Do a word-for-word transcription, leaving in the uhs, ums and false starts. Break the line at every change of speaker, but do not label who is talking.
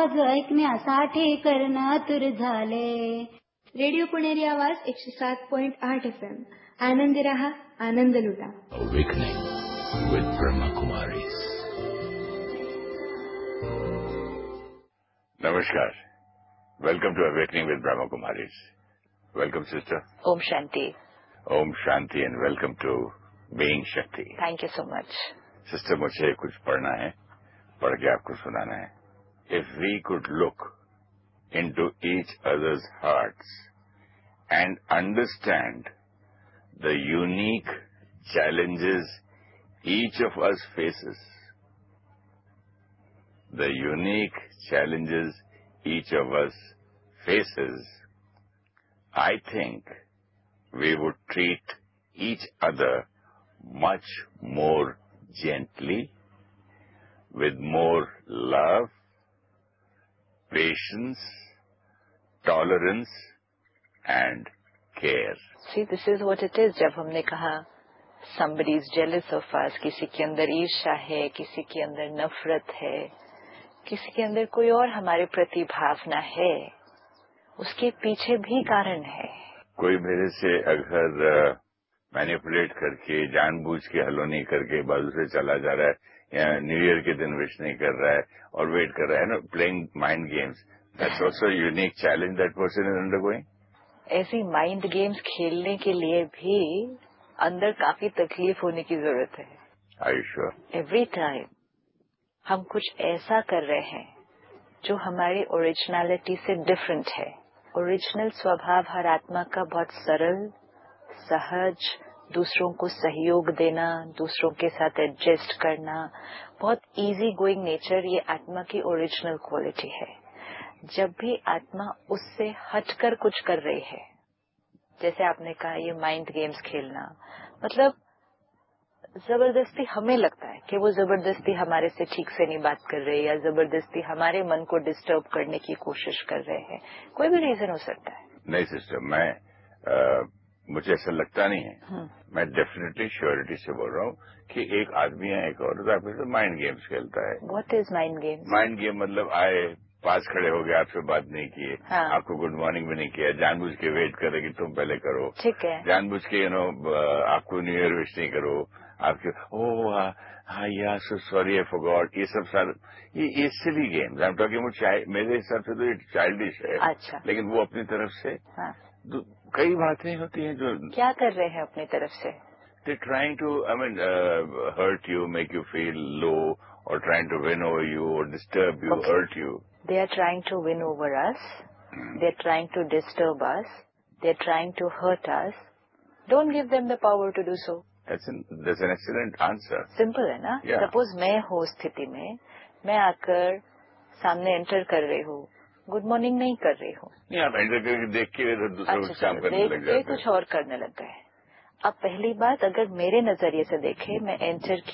मग ऐकण्यासाठी कर्ण आतुर झाले.
रेडिओ पुणेरी आवाज एकशे सात पॉइंट आठ एफ एम. आनंदी रहा, आनंद लुटा.
Awakening with Brahma Kumaris.
Namaskar. Welcome to Awakening with Brahma Kumaris. Welcome, sister.
Om Shanti.
Om Shanti and welcome to Being Shakti.
Thank you so much.
Sister, मुझे कुछ पढ़ना है, पढ़ के आपको सुनाना है. If we could look into each other's hearts and understand the unique challenges each of us faces, the unique challenges each of us faces, I think we would treat each other much more gently, with more love, patience, tolerance and care.
See, this is what it is. जब हमने कहा somebody is jealous of us, किसी के अंदर ईर्ष्या है, किसी के अंदर नफरत है, किसी के अंदर कोई और हमारे प्रति भावना है, उसके पीछे भी कारण है.
कोई मेरे से अगर मैनिपुलेट करके जानबूझ के हलो नहीं करके बाजू से चला जा रहा है या न्यू ईयर के दिन विश नहीं कर रहा है और वेट कर रहा है ना, playing mind games, that's also unique challenge that person is undergoing.
ऐसी माइंड गेम्स खेलने के लिए भी अंदर काफी तकलीफ होने की जरूरत है.
Are you sure?
Every time हम कुछ ऐसा कर रहे हैं जो हमारी ओरिजिनलिटी से डिफरेंट है. ओरिजिनल स्वभाव हर आत्मा का बहुत सरल, सहज, दूसरों को सहयोग देना, दूसरों के साथ एडजस्ट करना, बहुत इजी गोइंग नेचर, ये आत्मा की ओरिजिनल क्वालिटी है. जब भी आत्मा उससे हटकर कुछ कर रही है, जैसे आपने कहा ये माइंड गेम्स खेलना, मतलब जबरदस्ती हमें लगता है कि वो जबरदस्ती हमारे से ठीक से नहीं बात कर रहे या जबरदस्ती हमारे मन को डिस्टर्ब करने की कोशिश कर रहे हैं. कोई भी रीजन हो सकता है.
नहीं सिस्टर, मैं आ, मुझे ऐसा लगता नहीं है. मैं डेफिनेटली श्योरिटी से बोल रहा हूँ कि एक आदमी है, एक औरत आपके साथ माइंड गेम्स खेलता है.
What is mind games?
Mind game मतलब आए, पास खड़े हो गए, आपसे बात नहीं किए,
हाँ.
आपको गुड मॉर्निंग भी नहीं किया, जानबूझ के वेट करे कि तुम पहले करो.
ठीक है.
जानबूझ के यू नो आपको न्यू ईयर विश नहीं करो, आपके ओह हाँ यार सो सॉरी आई फॉरगॉट, ये सब सारे ये ये सिली games. I am talking about, मेरे हिसाब से तो ये चाइल्डिश है.
अच्छा.
लेकिन वो अपनी तरफ से
हाँ.
कई बातें होती हैं जो
क्या कर रहे हैं अपनी तरफ से.
They trying to I mean hurt you, make you feel low, or trying to win over you or disturb you,
okay.
hurt you.
They are trying to win over us. Mm. They are trying to disturb us. They are trying to hurt us. Don't give them the power to do so.
That's an, that's an excellent answer.
Simple है ना?
Yeah.
Suppose मैं हूँ स्थिति में, मैं आकर सामने enter कर रही हूँ, गुड मॉर्निंग नहीं कर रही हूँ.
नहीं, आप एंटर करके देख के दूसरा
अच्छा,
कुछ काम करने लग जाते हैं.
कुछ और करने लग गए. अब पहली बात, अगर मेरे नजरिए से देखें, मैं एंटर